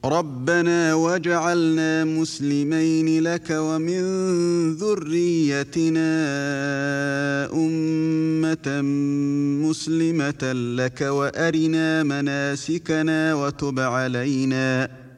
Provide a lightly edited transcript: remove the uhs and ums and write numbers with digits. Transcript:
ربنا واجعلنا مسلمين لك ومن ذريتنا أمة مسلمة لك وأرنا مناسكنا وتب علينا